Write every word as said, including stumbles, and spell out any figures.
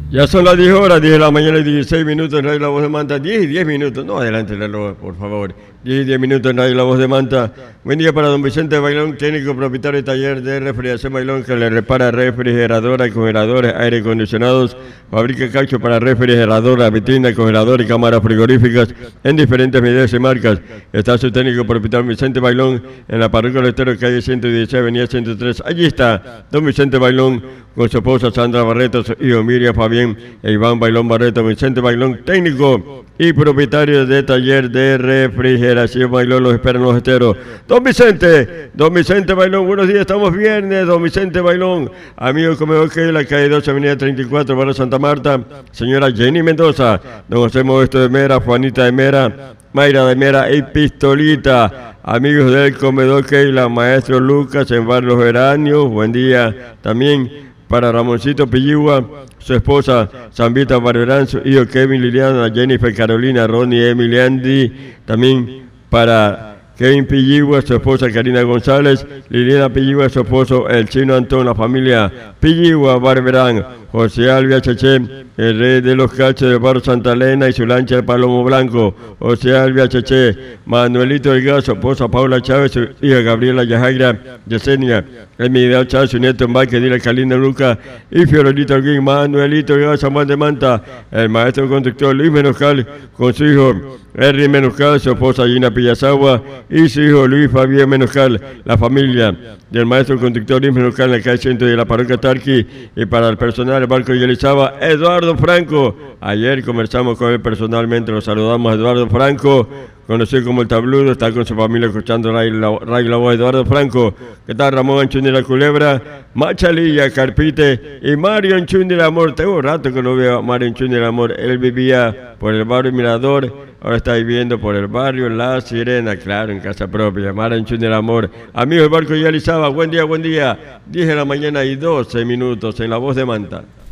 Ya son las diez horas, diez de la mañana y dieciséis minutos en Radio La Voz de Manta. diez y diez minutos, no adelante el reloj, por favor. diez y diez minutos en Radio La Voz de Manta. Buen día para don Vicente Bailón, técnico propietario de taller de refrigeración Bailón, que le repara refrigeradoras, congeladores, aire acondicionados, fabrica caucho para refrigeradoras, vitrinas, congeladores y cámaras frigoríficas en diferentes medidas y marcas. Está su técnico propietario Vicente Bailón en la parroquia del Estero, calle ciento dieciséis, avenida ciento tres. Allí está don Vicente Bailón con su esposa Sandra Barreto, su hijo Miriam Fabián e Iván Bailón Barreto. Vicente Bailón, técnico y propietario de taller de refrigeración Bailón, los esperan los esteros. Don Vicente, don Vicente Bailón, buenos días, estamos viernes, don Vicente Bailón, amigo comedor que la calle doce, avenida treinta y cuatro, barrio Santa Marta, señora Jenny Mendoza, don José Modesto de Mera, Juanita de Mera, Mayra de Mera y Pistolita, amigos del comedor Keila, maestro Lucas en Barrio Los Geranios, buen día también para Ramoncito Pilligua, su esposa Zambita Barberán, su hijo Kevin, Liliana, Jennifer, Carolina, Ronnie, Emily, Andy, también para Kevin Pilligua, su esposa Karina González, Liliana Pilligua, su esposo el chino Antón, la familia Pilligua Barberán, José Albia Cheche, el rey de los cachos del barrio Santa Elena y su lancha de Palomo Blanco, José Albia Cheche, Manuelito Delgado, su esposa Paula Chávez, su hija Gabriela Yajaira Yesenia, Emilio Chávez, su nieto Embarque, Dila Calina Luca y Fiorelito Alguín, Manuelito Delgado, San Juan de Manta, el maestro conductor Luis Menoscal, con su hijo Henry Menoscal, su esposa Gina Pillasagua y su hijo Luis Fabián Menoscal, la familia del maestro conductor Luis Menoscal en la calle centro de la parroquia Tarqui, y para el personal del barco Yelizaba, Eduardo Franco. Ayer conversamos con él personalmente, lo saludamos a Eduardo Franco, conocido como el Tabludo, está con su familia escuchando Radio La Voz. Eduardo Franco, ¿qué tal? Ramón Anchundi la Culebra, Machalilla, Carpite y Mario Anchundi el Amor. Tengo un rato que no veo a Mario Anchundi el Amor, él vivía por el barrio Mirador, ahora está viviendo por el barrio La Sirena, claro, en casa propia. Mario Anchundi el Amor, amigo del barco Yelizaba, buen día, buen día, diez de la mañana y doce minutos en La Voz de Manta.